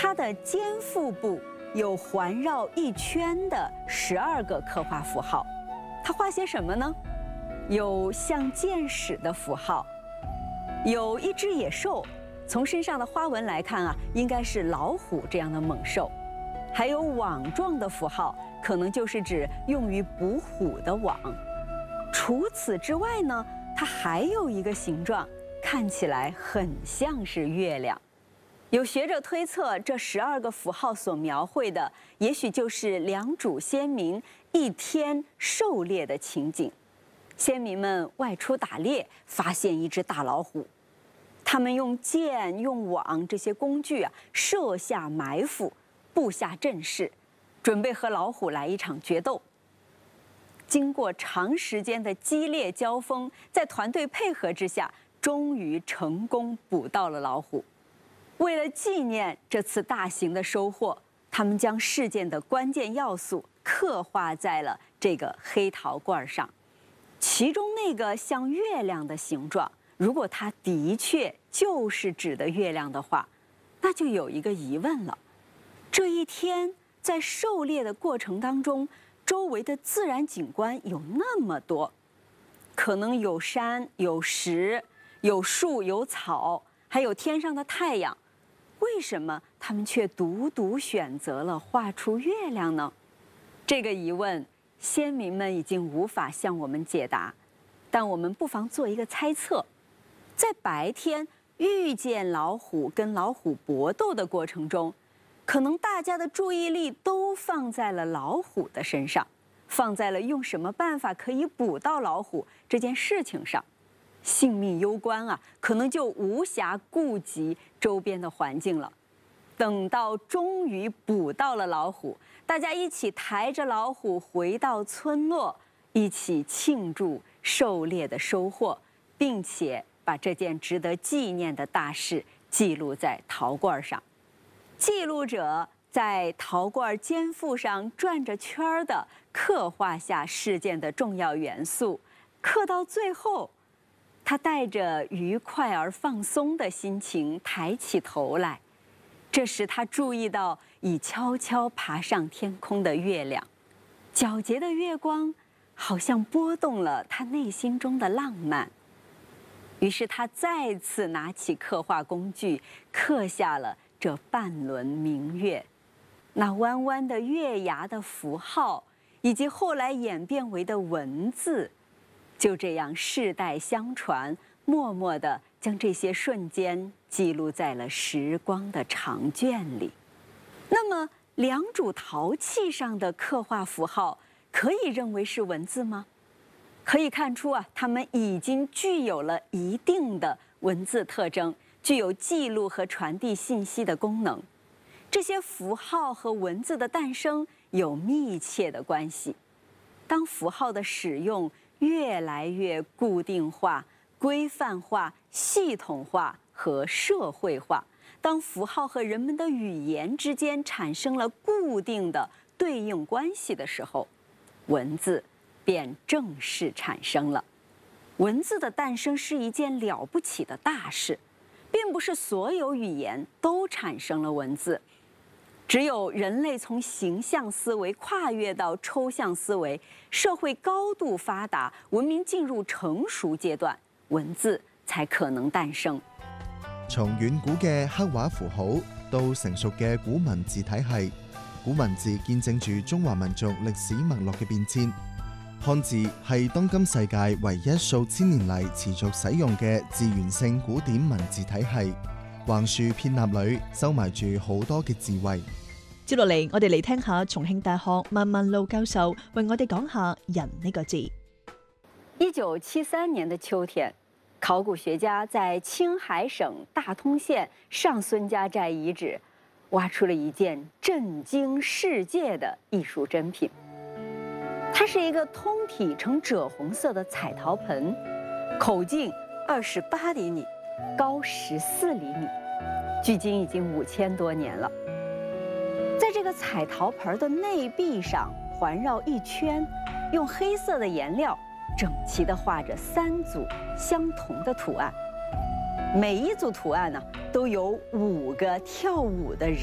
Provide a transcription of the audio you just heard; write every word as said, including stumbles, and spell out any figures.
它的肩腹部有环绕一圈的十二个刻画符号，它画些什么呢？有像箭矢的符号，有一只野兽，从身上的花纹来看啊，应该是老虎这样的猛兽，还有网状的符号，可能就是指用于捕虎的网。除此之外呢，它还有一个形状，看起来很像是月亮。有学者推测，这十二个符号所描绘的，也许就是良渚先民一天狩猎的情景。先民们外出打猎，发现一只大老虎，他们用箭、用网这些工具啊，设下埋伏，布下阵势，准备和老虎来一场决斗。经过长时间的激烈交锋，在团队配合之下，终于成功捕到了老虎。为了纪念这次大型的收获，他们将事件的关键要素刻画在了这个黑陶罐上。其中那个像月亮的形状，如果它的确就是指的月亮的话，那就有一个疑问了：这一天在狩猎的过程当中，周围的自然景观有那么多，可能有山、有石、有树、有草，还有天上的太阳，为什么他们却独独选择了画出月亮呢？这个疑问，先民们已经无法向我们解答，但我们不妨做一个猜测：在白天遇见老虎跟老虎搏斗的过程中，可能大家的注意力都放在了老虎的身上，放在了用什么办法可以捕到老虎这件事情上。性命攸关啊，可能就无暇顾及周边的环境了。等到终于捕到了老虎，大家一起抬着老虎回到村落，一起庆祝狩猎的收获，并且把这件值得纪念的大事记录在陶罐上。记录者在陶罐肩腹上转着圈儿的刻画下事件的重要元素，刻到最后，他带着愉快而放松的心情抬起头来。这时他注意到已悄悄爬上天空的月亮，皎洁的月光好像拨动了他内心中的浪漫。于是他再次拿起刻画工具，刻下了这半轮明月。那弯弯的月牙的符号，以及后来演变为的文字，就这样世代相传，默默地将这些瞬间记录在了时光的长卷里。那么良渚陶器上的刻画符号可以认为是文字吗？可以看出啊，它们已经具有了一定的文字特征，具有记录和传递信息的功能。这些符号和文字的诞生有密切的关系。当符号的使用越来越固定化、规范化、系统化和社会化，当符号和人们的语言之间产生了固定的对应关系的时候，文字便正式产生了。文字的诞生是一件了不起的大事，并不是所有语言都产生了文字。只有人类从形象思维跨越到抽象思維，社會高度發達，文明進入成熟階段，文字才可能誕生。 從遠古嘅刻畫符號到成熟嘅古文字體系，古文字見證住中華民族歷史脈絡嘅變遷。漢字係當今世界唯一數千年嚟持續使用嘅字源性古典文字體系。橫豎片捺裏收埋住好多嘅智慧。 接落嚟，我哋嚟聽下重慶大學萬萬路教授為我哋講下人呢個字。 一九七三年的秋天，考古學家在青海省大通縣上孫家寨遺址挖出了一件震驚世界的藝術珍品。它是一個通體呈赭紅色的彩陶盆，口徑二十八厘米，高十四厘米，距今已經五千多年了。在這個彩陶盆的內壁上環繞一圈，用黑色的顏料整齊地畫着三組相同的圖案，每一組圖案呢都有五個跳舞的人。